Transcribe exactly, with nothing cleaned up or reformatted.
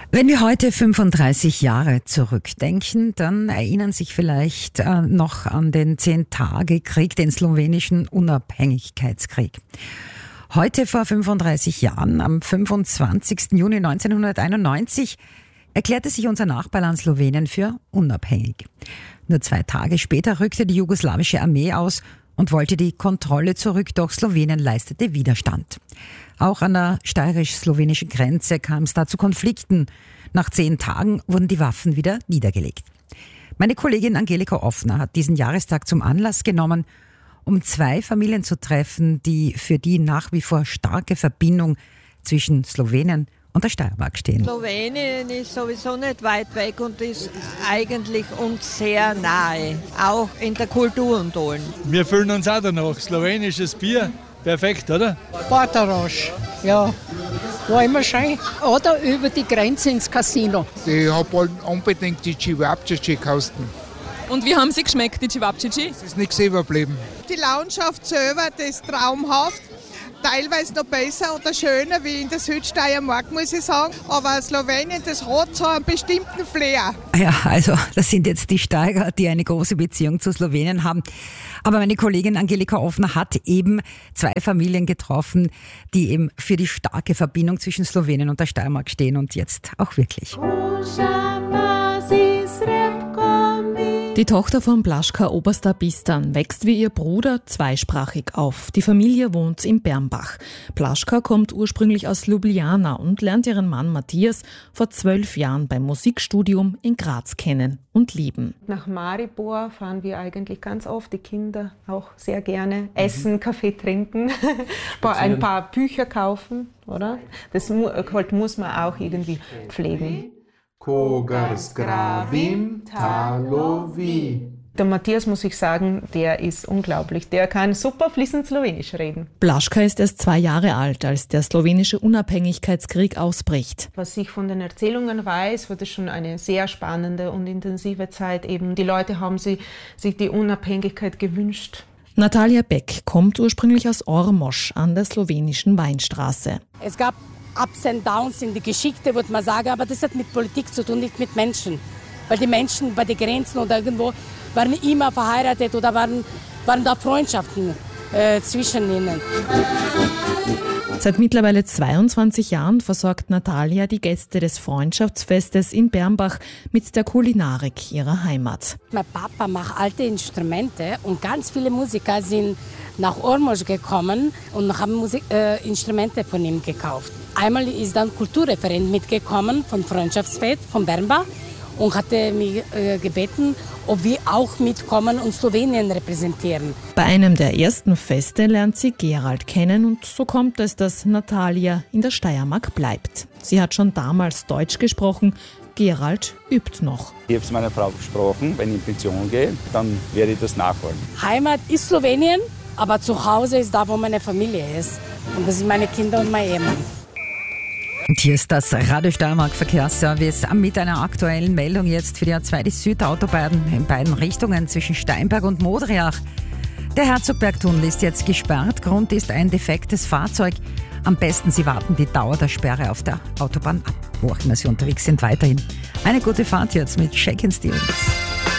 Wenn wir heute fünfunddreißig Jahre zurückdenken, dann erinnern sich vielleicht äh, noch an den Zehn-Tage-Krieg, den slowenischen Unabhängigkeitskrieg. Heute vor fünfunddreißig Jahren, am fünfundzwanzigsten Juni neunzehnhunderteinundneunzig, erklärte sich unser Nachbarland Slowenien für unabhängig. Nur zwei Tage später rückte die jugoslawische Armee aus und wollte die Kontrolle zurück, doch Slowenien leistete Widerstand. Auch an der steirisch-slowenischen Grenze kam es da zu Konflikten. Nach zehn Tagen wurden die Waffen wieder niedergelegt. Meine Kollegin Angelika Offner hat diesen Jahrestag zum Anlass genommen, um zwei Familien zu treffen, die für die nach wie vor starke Verbindung zwischen Slowenien und der Steiermark stehen. Slowenien ist sowieso nicht weit weg und ist eigentlich uns sehr nahe, auch in der Kultur und allem. Wir fühlen uns auch danach. Slowenisches Bier, perfekt, oder? Portorosch, ja, war immer schön. Oder über die Grenze ins Casino. Ich habe unbedingt die Cevapcici kosten. Und wie haben Sie geschmeckt, die Cevapcici? Es ist nichts überblieben. Die Landschaft selber, das ist traumhaft. Teilweise noch besser oder schöner wie in der Südsteiermark, muss ich sagen. Aber Slowenien, das hat so einen bestimmten Flair. Ja, also das sind jetzt die Steirer, die eine große Beziehung zu Slowenien haben. Aber meine Kollegin Angelika Offner hat eben zwei Familien getroffen, die eben für die starke Verbindung zwischen Slowenien und der Steiermark stehen und jetzt auch wirklich. Die Tochter von Blaschka Oberster Bistan wächst wie ihr Bruder zweisprachig auf. Die Familie wohnt in Bernbach. Blaschka kommt ursprünglich aus Ljubljana und lernt ihren Mann Matthias vor zwölf Jahren beim Musikstudium in Graz kennen und lieben. Nach Maribor fahren wir eigentlich ganz oft, die Kinder auch sehr gerne essen, Kaffee trinken, ein paar Bücher kaufen, oder? Das halt muss man auch irgendwie pflegen. Der Matthias, muss ich sagen, der ist unglaublich. Der kann super fließend Slowenisch reden. Blaschka ist erst zwei Jahre alt, als der slowenische Unabhängigkeitskrieg ausbricht. Was ich von den Erzählungen weiß, war das schon eine sehr spannende und intensive Zeit. Eben die Leute haben sie, sich die Unabhängigkeit gewünscht. Natalia Beck kommt ursprünglich aus Ormož an der slowenischen Weinstraße. Es gab Ups and Downs in der Geschichte, würde man sagen, aber das hat mit Politik zu tun, nicht mit Menschen. Weil die Menschen bei den Grenzen oder irgendwo waren immer verheiratet oder waren, waren da Freundschaften äh, zwischen ihnen. Seit mittlerweile zweiundzwanzig Jahren versorgt Natalia die Gäste des Freundschaftsfestes in Bernbach mit der Kulinarik ihrer Heimat. Mein Papa macht alte Instrumente und ganz viele Musiker sind nach Ormož gekommen und haben Musik, äh, Instrumente von ihm gekauft. Einmal ist dann Kulturreferent mitgekommen vom Freundschaftsfest von Bernbach und hatte mich äh, gebeten, ob wir auch mitkommen und Slowenien repräsentieren. Bei einem der ersten Feste lernt sie Gerald kennen und so kommt es, dass Natalia in der Steiermark bleibt. Sie hat schon damals Deutsch gesprochen, Gerald übt noch. Ich habe es meiner Frau gesprochen, wenn ich in Pension gehe, dann werde ich das nachholen. Heimat ist Slowenien, aber zu Hause ist da, wo meine Familie ist. Und das sind meine Kinder und mein Ehemann. Und hier ist das Radio Steiermark Verkehrsservice mit einer aktuellen Meldung jetzt für die A zwei, die Südautobahn in beiden Richtungen zwischen Steinberg und Modriach. Der Herzogbergtunnel ist jetzt gesperrt. Grund ist ein defektes Fahrzeug. Am besten, Sie warten die Dauer der Sperre auf der Autobahn ab, wo auch immer Sie unterwegs sind, weiterhin. Eine gute Fahrt jetzt mit Shakin' Stevens.